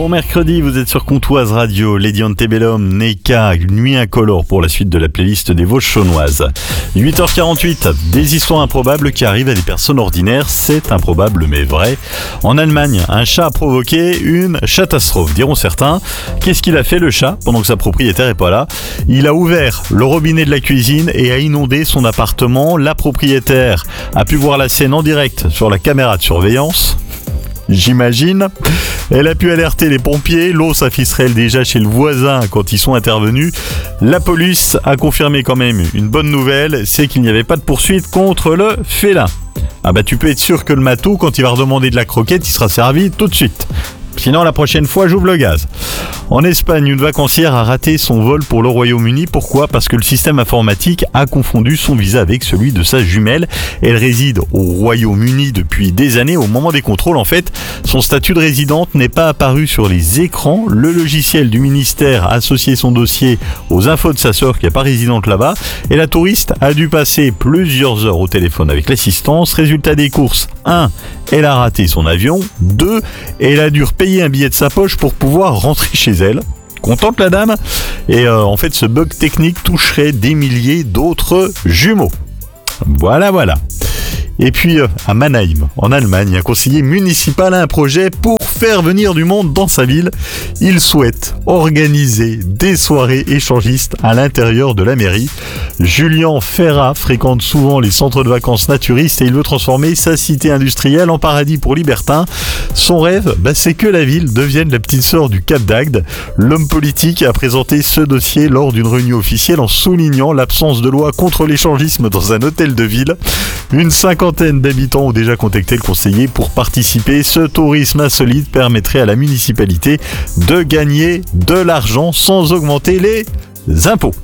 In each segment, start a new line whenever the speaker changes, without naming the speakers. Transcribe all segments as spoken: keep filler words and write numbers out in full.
Bon mercredi, vous êtes sur Comtoise Radio, Lady Antebellum, Neka, Nuit Incolore pour la suite de la playlist des Vosges chaunoises. huit heures quarante-huit, des histoires improbables qui arrivent à des personnes ordinaires, c'est improbable mais vrai. En Allemagne, un chat a provoqué une catastrophe, diront certains. Qu'est-ce qu'il a fait le chat pendant que sa propriétaire est pas là? Il a ouvert le robinet de la cuisine et a inondé son appartement. La propriétaire a pu voir la scène en direct sur la caméra de surveillance. J'imagine. Elle a pu alerter les pompiers. L'eau s'afficherait déjà chez le voisin quand ils sont intervenus. La police a confirmé quand même une bonne nouvelle, c'est qu'il n'y avait pas de poursuite contre le félin. Ah bah tu peux être sûr que le matou, quand il va redemander de la croquette, il sera servi tout de suite. Sinon, la prochaine fois, j'ouvre le gaz. En Espagne, une vacancière a raté son vol pour le Royaume-Uni. Pourquoi ? Parce que le système informatique a confondu son visa avec celui de sa jumelle. Elle réside au Royaume-Uni depuis des années. Au moment des contrôles, en fait, son statut de résidente n'est pas apparu sur les écrans. Le logiciel du ministère a associé son dossier aux infos de sa sœur qui n'est pas résidente là-bas. Et la touriste a dû passer plusieurs heures au téléphone avec l'assistance. Résultat des courses, un. Elle a raté son avion. deux. Elle a dû payer un billet de sa poche pour pouvoir rentrer chez elle. Contente la dame. Et euh, en fait, ce bug technique toucherait des milliers d'autres jumeaux. Voilà, voilà. Et puis, euh, à Mannheim, en Allemagne, un conseiller municipal a un projet pour faire venir du monde dans sa ville. Il souhaite organiser des soirées échangistes à l'intérieur de la mairie. Julien Ferrat fréquente souvent les centres de vacances naturistes et il veut transformer sa cité industrielle en paradis pour libertins. Son rêve, bah, c'est que la ville devienne la petite sœur du Cap d'Agde. L'homme politique a présenté ce dossier lors d'une réunion officielle en soulignant l'absence de loi contre l'échangisme dans un hôtel de ville. Une cinquantaine d'habitants ont déjà contacté le conseiller pour participer. Ce tourisme insolite permettrait à la municipalité de gagner de l'argent sans augmenter les impôts.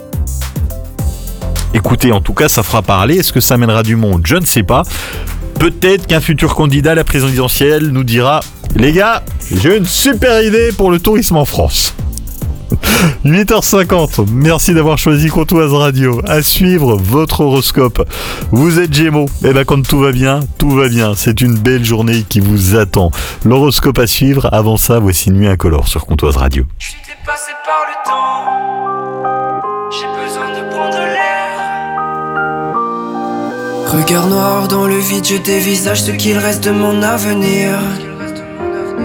Écoutez, en tout cas, ça fera parler. Est-ce que ça mènera du monde ? Je ne sais pas. Peut-être qu'un futur candidat à la présidentielle nous dira « Les gars, j'ai une super idée pour le tourisme en France ». huit heures cinquante, merci d'avoir choisi Comtoise Radio. À suivre votre horoscope. Vous êtes Gémeaux, et bien quand tout va bien, tout va bien. C'est une belle journée qui vous attend. L'horoscope à suivre. Avant ça, voici Nuit Incolore sur Comtoise Radio.
Je suis dépassé par le temps, j'ai besoin de prendre l'air. Regard noir dans le vide, je dévisage ce qu'il reste de mon avenir.